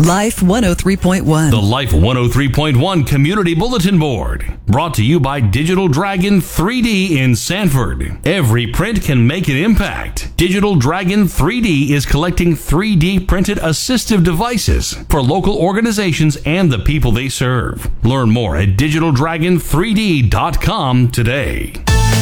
Life 103.1. The Life 103.1 Community Bulletin Board. Brought to you by Digital Dragon 3D in Sanford. Every print can make an impact. Digital Dragon 3D is collecting 3D printed assistive devices for local organizations and the people they serve. Learn more at digitaldragon3d.com today.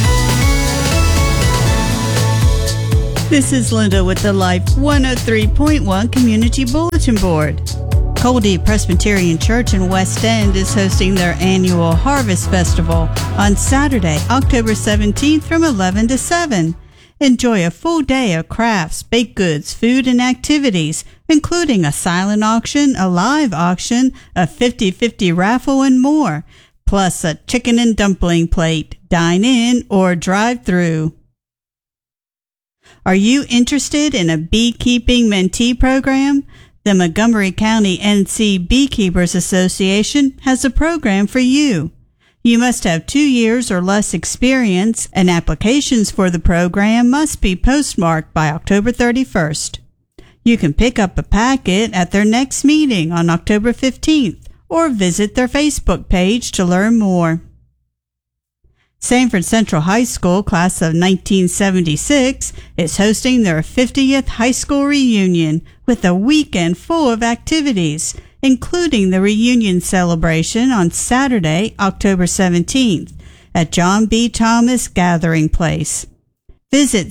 This is Linda with the Life 103.1 Community Bulletin Board. Coldie Presbyterian Church in West End is hosting their annual Harvest Festival on Saturday, October 17th from 11 to 7. Enjoy a full day of crafts, baked goods, food, and activities, including a silent auction, a live auction, a 50-50 raffle, and more, plus a chicken and dumpling plate, dine-in, or drive-through. Are you interested in a beekeeping mentee program? The Montgomery County NC Beekeepers Association has a program for you. You must have 2 years or less experience, and applications for the program must be postmarked by October 31st. You can pick up a packet at their next meeting on October 15th or visit their Facebook page to learn more. Sanford Central High School, class of 1976, is hosting their 50th high school reunion with a weekend full of activities, including the reunion celebration on Saturday, October 17th, at John B. Thomas Gathering Place. Visit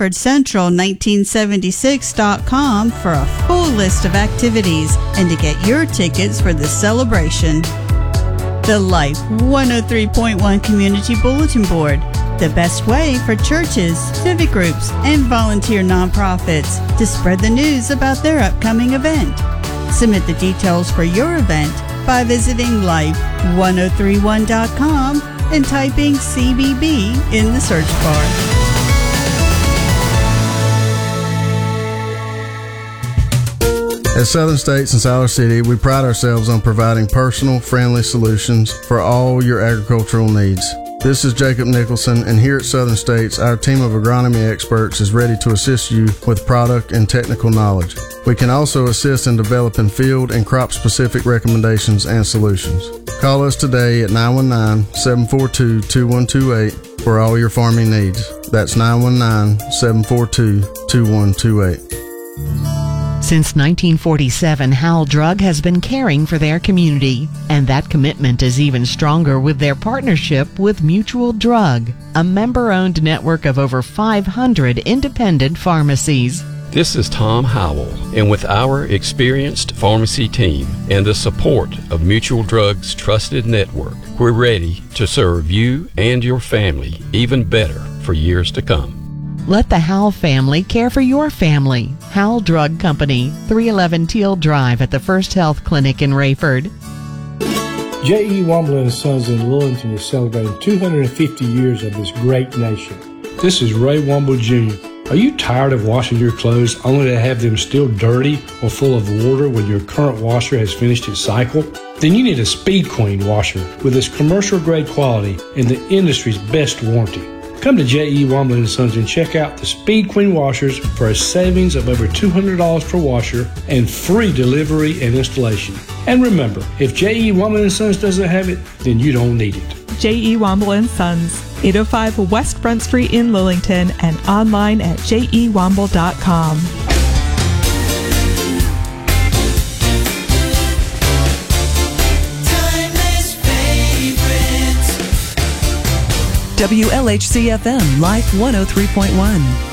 SanfordCentral1976.com for a full list of activities and to get your tickets for the celebration. The Life 103.1 Community Bulletin Board, the best way for churches, civic groups, and volunteer nonprofits to spread the news about their upcoming event. Submit the details for your event by visiting life1031.com and typing CBB in the search bar. At Southern States and Siler City, we pride ourselves on providing personal, friendly solutions for all your agricultural needs. This is Jacob Nicholson, and here at Southern States, our team of agronomy experts is ready to assist you with product and technical knowledge. We can also assist in developing field and crop-specific recommendations and solutions. Call us today at 919-742-2128 for all your farming needs. That's 919-742-2128. Since 1947, Howell Drug has been caring for their community, and that commitment is even stronger with their partnership with Mutual Drug, a member-owned network of over 500 independent pharmacies. This is Tom Howell, and with our experienced pharmacy team and the support of Mutual Drug's trusted network, we're ready to serve you and your family even better for years to come. Let the Howell family care for your family. Howell Drug Company, 311 Teal Drive at the First Health Clinic in Rayford. J.E. Womble & Sons in Lillington is celebrating 250 years of this great nation. This is Ray Womble Jr. Are you tired of washing your clothes only to have them still dirty or full of water when your current washer has finished its cycle? Then you need a Speed Queen washer with its commercial-grade quality and the industry's best warranty. Come to J.E. Womble & Sons and check out the Speed Queen washers for a savings of over $200 per washer and free delivery and installation. And remember, if J.E. Womble & Sons doesn't have it, then you don't need it. J.E. Womble & Sons, 805 West Front Street in Lillington, and online at jewomble.com. WLHC-FM, Life 103.1.